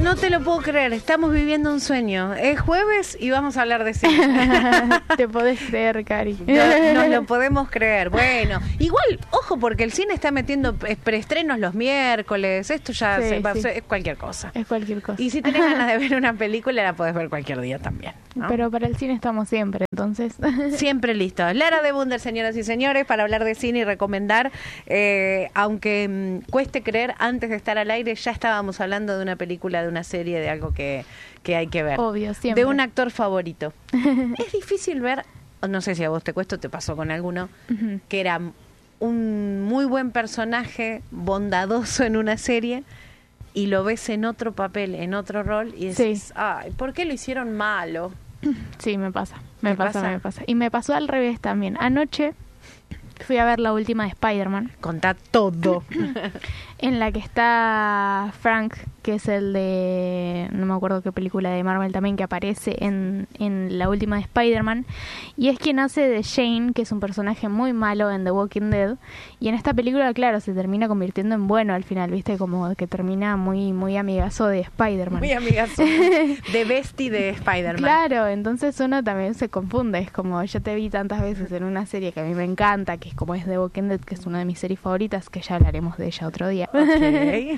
No te lo puedo creer, estamos viviendo un sueño. Es jueves y vamos a hablar de cine. Te podés creer, Cari. No, nos lo podemos creer. Bueno, igual, ojo, porque el cine está metiendo preestrenos los miércoles. Esto ya es cualquier cosa. Es cualquier cosa. Y si tenés ganas de ver una película, la podés ver cualquier día también, ¿no? Pero para el cine estamos siempre, entonces. Siempre listos. Lara de Bunder, señoras y señores, para hablar de cine y recomendar. Aunque cueste creer, antes de estar al aire ya estábamos hablando de una película, de una serie, de algo que hay que ver. Obvio, siempre. De un actor favorito. Es difícil ver, no sé si a vos te cuesta o te pasó con alguno, que era un muy buen personaje, bondadoso en una serie, y lo ves en otro papel, en otro rol, y decís, ay, ¿por qué lo hicieron malo? Sí, me pasa. Y me pasó al revés también. Anoche fui a ver la última de Spider-Man. Contá todo. En la que está Frank, que es el de... no me acuerdo qué película de Marvel también, que aparece en la última de Spider-Man. Y es quien hace de Shane, que es un personaje muy malo en The Walking Dead. Y en esta película, claro, se termina convirtiendo en bueno al final, ¿viste? Como que termina muy, muy amigazo de Spider-Man. Muy amigazo. De bestie de Spider-Man. Claro, entonces uno también se confunde. Es como, yo te vi tantas veces en una serie que a mí me encanta, que es como es The Walking Dead, que es una de mis series favoritas, que ya hablaremos de ella otro día. Okay.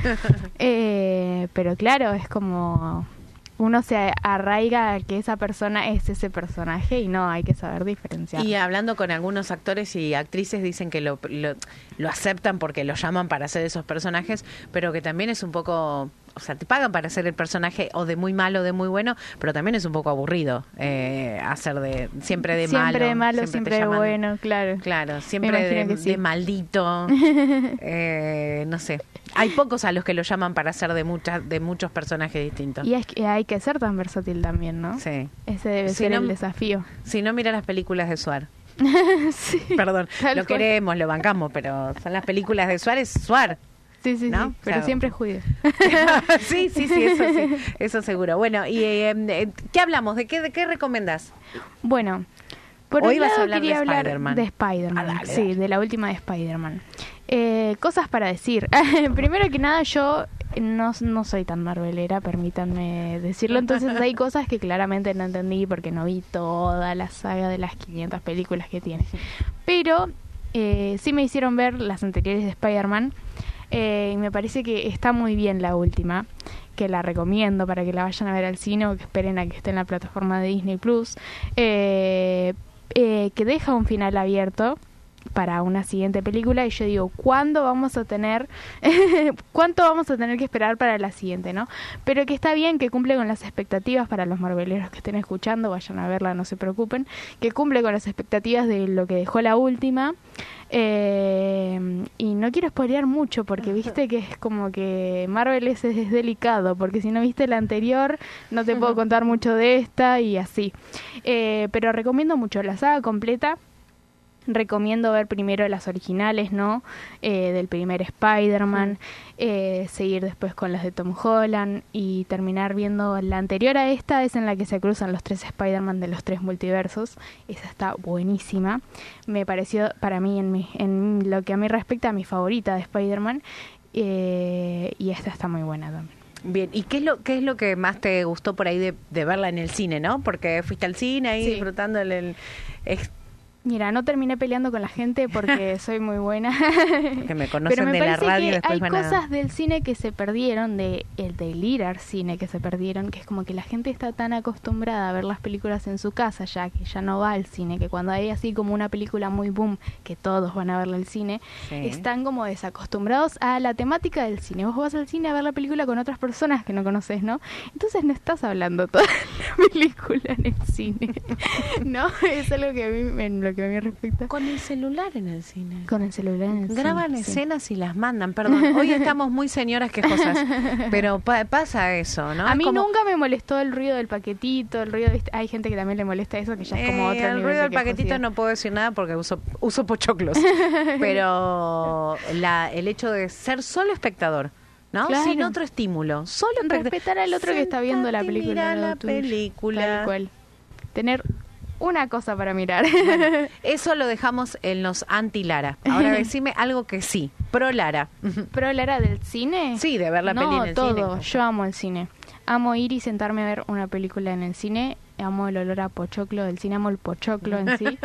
Pero claro, es como uno se arraiga a que esa persona es ese personaje y no, hay que saber diferenciar. Y hablando con algunos actores y actrices, dicen que lo aceptan porque lo llaman para hacer esos personajes, pero que también es un poco... O sea, te pagan para hacer el personaje o de muy malo o de muy bueno, pero también es un poco aburrido hacer de siempre de malo. Siempre de malo, siempre de bueno, claro. Claro, siempre de maldito. No sé. Hay pocos a los que lo llaman para hacer de muchos personajes distintos. Y es que hay que ser tan versátil también, ¿no? Sí. Ese debe ser el desafío. Si no, mira las películas de Suar. Sí. Perdón, lo queremos, lo bancamos, pero son las películas de Suar, es Suar. Sí, ¿no? sí, pero siempre es judío. Sí, eso seguro. Bueno, y ¿qué hablamos? ¿De qué recomendás? Bueno, por hoy un vas lado a hablar quería de Spider-Man. De Spider-Man, dale. De la última de Spider-Man. Cosas para decir. Primero que nada, yo no soy tan marvelera, permítanme decirlo. Entonces hay cosas que claramente no entendí porque no vi toda la saga de las 500 películas que tiene. Pero sí me hicieron ver las anteriores de Spider-Man. Y me parece que está muy bien la última, que la recomiendo para que la vayan a ver al cine o que esperen a que esté en la plataforma de Disney Plus, que deja un final abierto para una siguiente película. Y yo digo, ¿cuánto vamos a tener que esperar para la siguiente, no? Pero que está bien, que cumple con las expectativas para los marveleros que estén escuchando, vayan a verla, no se preocupen, que cumple con las expectativas de lo que dejó la última. Y no quiero spoilear mucho porque viste que es como que Marvel es delicado, porque si no viste la anterior no te puedo contar mucho de esta y así. Pero recomiendo mucho la saga completa. Recomiendo ver primero las originales, ¿no? Del primer Spider-Man, seguir después con las de Tom Holland y terminar viendo la anterior a esta, es en la que se cruzan los 3 Spider-Man de los 3 multiversos. Esa está buenísima. Me pareció, para mí, en lo que a mí respecta, mi favorita de Spider-Man. Y esta está muy buena también. Bien, ¿y qué es lo que más te gustó por ahí de verla en el cine, no? Porque fuiste al cine ahí disfrutando Mira, no terminé peleando con la gente porque soy muy buena. Que me conocen pero me de la radio y después hay van a... cosas del cine que se perdieron, del ir al cine que se perdieron, que es como que la gente está tan acostumbrada a ver las películas en su casa ya, que ya no va al cine, que cuando hay así como una película muy boom, que todos van a verla al cine, están como desacostumbrados a la temática del cine. Vos vas al cine a ver la película con otras personas que no conoces, ¿no? Entonces no estás hablando toda la película en el cine, ¿no? Es algo que a mí, que a mí respecta. Con el celular en el cine. Con el celular en el cine. Graban escenas y las mandan, perdón. Hoy estamos muy señoras quejosas, pero pasa eso, ¿no? A mí nunca me molestó el ruido del paquetito, el ruido hay gente que también le molesta eso, que ya es como otro nivel. El ruido del paquetito no puedo decir nada porque uso pochoclos, pero el hecho de ser solo espectador, ¿no? Claro. Sin otro estímulo, solo respetar al otro que está viendo la película. Mirar la película. Tal cual. Tener una cosa para mirar. Bueno, eso lo dejamos en los anti-Lara. Ahora decime algo que sí. Pro Lara. ¿Pro Lara del cine? Sí, de ver la peli en el todo. cine. No, todo. Yo amo el cine. Amo ir y sentarme a ver una película en el cine. Amo el olor a pochoclo del cine, amo el pochoclo en sí.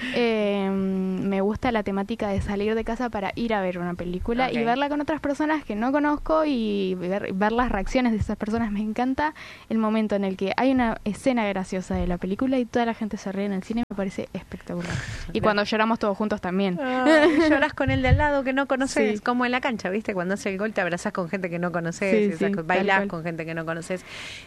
Me gusta la temática de salir de casa para ir a ver una película y verla con otras personas que no conozco y ver las reacciones de esas personas. Me encanta el momento en el que hay una escena graciosa de la película y toda la gente se ríe en el cine, me parece espectacular. Y cuando lloramos todos juntos también. Y lloras con el de al lado que no conoces, como en la cancha, ¿viste? Cuando hace el gol te abrazás con gente que no conoces, bailás con gente que no conoces.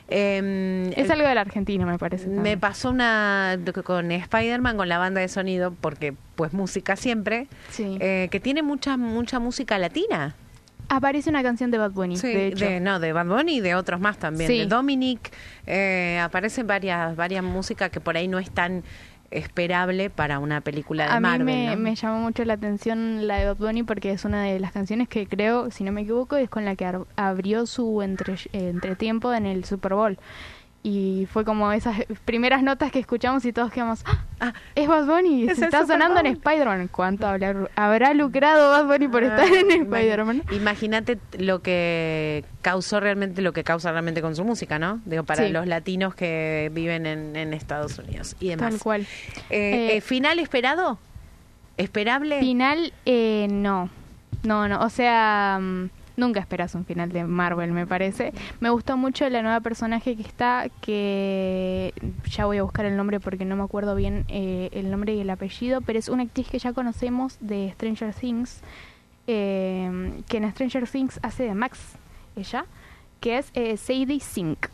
Es algo de la Argentina, me parece. Me pasó con Spider-Man, con la banda de sonido, porque pues música siempre, que tiene mucha música latina. Aparece una canción de Bad Bunny, de hecho. De Bad Bunny y de otros más también, de Dominic. Aparecen varias músicas que por ahí no es tan esperable para una película de Marvel. A mí me llamó mucho la atención la de Bad Bunny porque es una de las canciones que creo, si no me equivoco, es con la que abrió su entretiempo en el Super Bowl. Y fue como esas primeras notas que escuchamos y todos quedamos, es Bad Bunny, se está sonando en Spider-Man. ¿Cuánto habrá lucrado Bad Bunny por estar en Spider-Man? Imagínate lo que causa realmente con su música, ¿no? Digo, para los latinos que viven en Estados Unidos y demás. Tal cual. ¿Final esperado? ¿Esperable? Final, no. O sea... Nunca esperas un final de Marvel, me parece. Me gustó mucho la nueva personaje que ya voy a buscar el nombre porque no me acuerdo bien el nombre y el apellido, pero es una actriz que ya conocemos de Stranger Things, que en Stranger Things hace de Max, ella, que es Sadie Sink.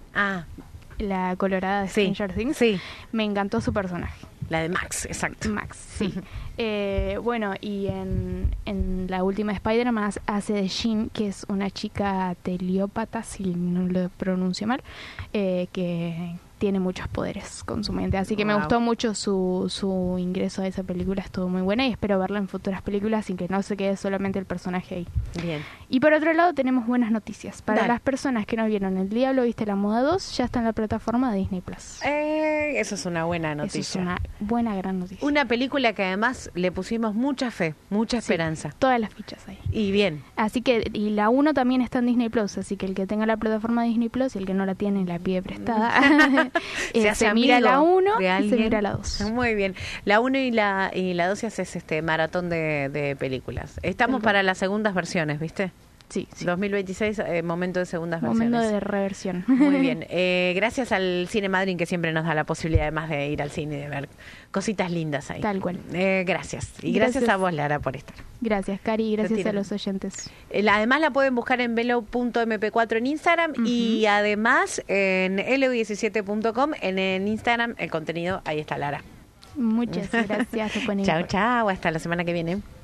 La colorada de Stranger Things. Sí. Me encantó su personaje. La de Max, exacto. Max, sí. Bueno, y en la última Spider-Man hace de Jean, que es una chica teliópata, si no lo pronuncio mal, que tiene muchos poderes con su mente. Así que me gustó mucho su ingreso a esa película, estuvo muy buena y espero verla en futuras películas sin que no se quede solamente el personaje ahí. Bien. Y por otro lado tenemos buenas noticias. Para las personas que no vieron El Diablo Viste la Moda 2, ya está en la plataforma de Disney Plus. Eso es una buena noticia. Eso es una buena, gran noticia. Una película que además le pusimos mucha fe, mucha esperanza. Todas las fichas ahí. Y bien. Así que, y la 1 también está en Disney Plus, así que el que tenga la plataforma de Disney Plus y el que no la tiene la pide prestada. Se mira la 1 y se mira la 2. Muy bien. La 1 y la 2 haces maratón de películas. Estamos para las segundas versiones, ¿viste? Sí. 2026, momento de segundas versiones. Momento de reversión. Muy bien. Gracias al Cine Madryn, que siempre nos da la posibilidad además de ir al cine y de ver cositas lindas ahí. Tal cual. Gracias. Y gracias a vos, Lara, por estar. Gracias, Cari, y gracias a los oyentes. Además la pueden buscar en velo.mp4 en Instagram y además en lo17.com en Instagram el contenido, ahí está Lara. Muchas gracias. Chao, chao, hasta la semana que viene.